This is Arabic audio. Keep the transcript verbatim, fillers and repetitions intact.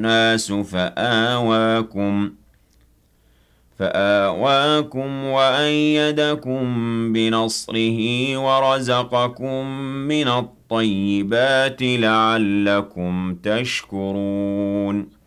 النَّاسُ فَآوَاكُمْ فآواكم وأيدكم بنصره ورزقكم من الطيبات لعلكم تشكرون